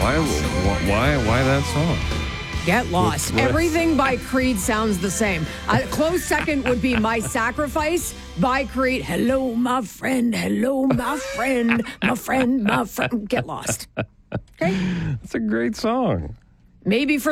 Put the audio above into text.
Why that song? Get lost. Everything by Creed sounds the same. A close second would be My Sacrifice by Creed. Hello, my friend. Hello, my friend. My friend, my friend. Get lost. Okay? It's a great song. Maybe for